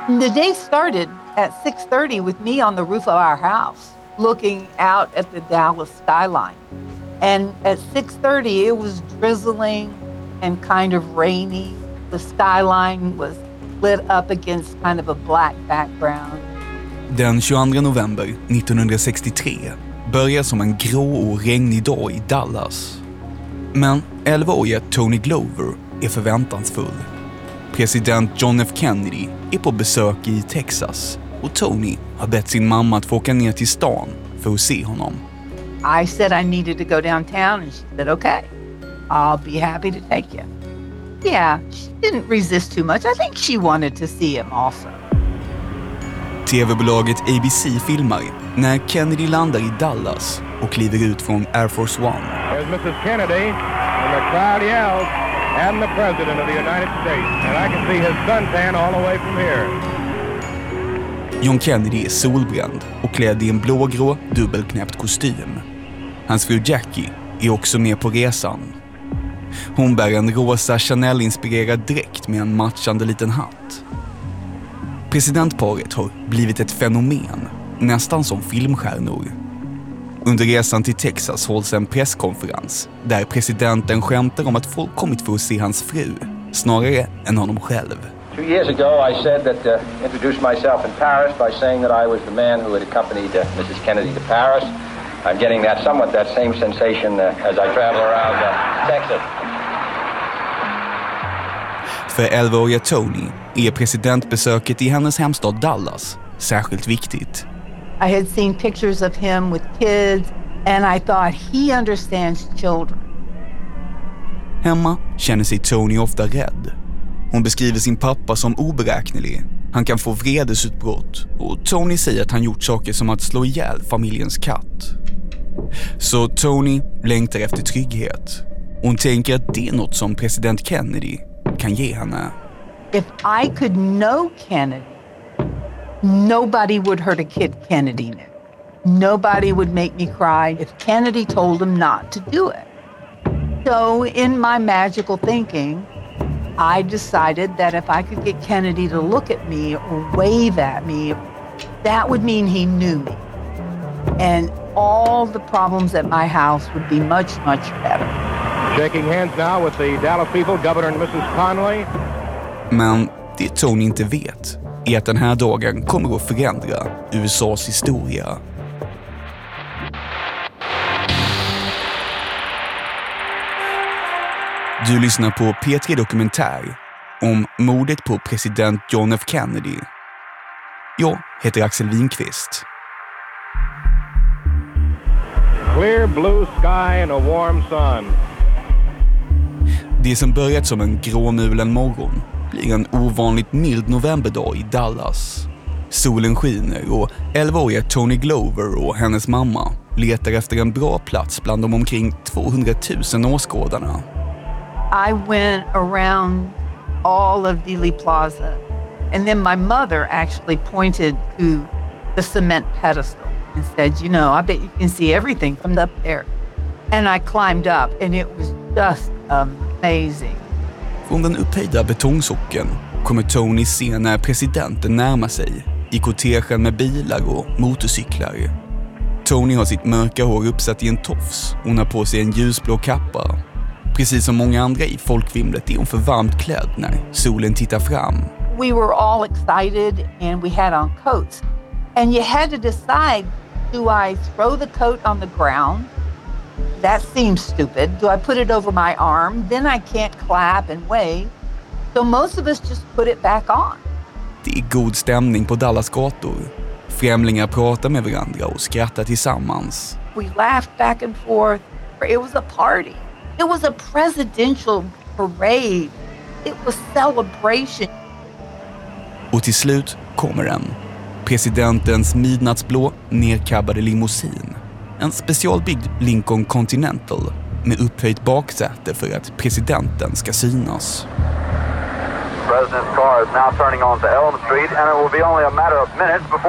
The day started at 6:30 with me on the roof of our house, looking out at the Dallas skyline. And at 6:30, it was drizzling and kind of rainy. The skyline was lit up against kind of a black background. Den 22 november 1963 börjar som en grå och regnig dag i Dallas. Men 11-åriga Tony Glover är förväntansfull. President John F. Kennedy är på besök i Texas och Tony har bett sin mamma att få åka ner till stan för att se honom. I said I needed to go downtown and she said, okay, I'll be happy to take you. Yeah, she didn't resist too much. I think she wanted to see him also. TV-bolaget ABC filmar när Kennedy landar i Dallas och kliver ut från Air Force One. There's Mrs. Kennedy and the crowd yells, and the President of the United States. And I can see his suntan all the way from here. John Kennedy är solbränd och klädd i en blågrå dubbelknäppt kostym. Hans fru Jackie är också med på resan. Hon bär en rosa Chanel-inspirerad dräkt med en matchande liten hatt. Presidentparet har blivit ett fenomen, nästan som filmstjärnor. Under resan till Texas hålls en presskonferens där presidenten skämtar om att folk kommit för att se hans fru, snarare än honom själv. 2 years ago, I said that introduced myself in Paris by saying that I was the man who had accompanied Mrs. Kennedy to Paris. I'm getting that same sensation as I travel around Texas. För 11-åriga Tony är presidentbesöket i hennes hemstad Dallas särskilt viktigt. I had seen pictures of him with kids and I thought he understands children. Hemma känner sig Tony ofta rädd. Hon beskriver sin pappa som oberäknelig. Han kan få vredesutbrott och Tony säger att han gjort saker som att slå ihjäl familjens katt. Så Tony längtar efter trygghet. Hon tänker att det är något som president Kennedy kan ge henne. If I could know Kennedy, nobody would hurt a kid Kennedy knew. Nobody would make me cry if Kennedy told him not to do it. So in my magical thinking, I decided that if I could get Kennedy to look at me or wave at me, that would mean he knew me. And all the problems at my house would be much, much better. Shaking hands now with the Dallas people, Governor and Mrs. Conley. Men det Tony inte vet är att den här dagen kommer att förändra USAs historia. Du lyssnar på P3 Dokumentär om mordet på president John F. Kennedy. Jag heter Axel Winqvist. Clear blue sky and a warm sun. Det som börjat som en gråmulen morgon blir en ovanligt mild novemberdag i Dallas. Solen skiner och 11-åriga Tony Glover och hennes mamma letar efter en bra plats bland de omkring 200 000 åskådarna. I went around all of Dealey Plaza, and then my mother actually pointed to the cement pedestal and said, you know, I bet you can see everything from up there. And I climbed up and it was just amazing. Från den upphöjda betongsocken kommer Tony se när presidenten närmar sig i kortegen med bilar och motorcyklar. Tony har sitt mörka hår uppsatt i en tofs. Hon har på sig en ljusblå kappa. Precis som många andra i folkvimlet är hon för varmt klädd när solen tittar fram. We were all excited and we had on coats. And you had to decide, do I throw the coat on the ground? That seems stupid. Do I put it over my arm? Then I can't clap and wave. So most of us just put it back on. Det är god stämning på Dallas gator. Främlingar pratar med varandra och skrattar tillsammans. We laughed back and forth. It was a party. It was a presidential parade. It was celebration. Och till slut kommer den. Presidentens midnattsblå nerkabbade limousin. En specialbyggd Lincoln Continental med upphöjt baksäte för att presidenten ska synas. President's car is now turning onto Elm Street and it will be only a matter of minutes before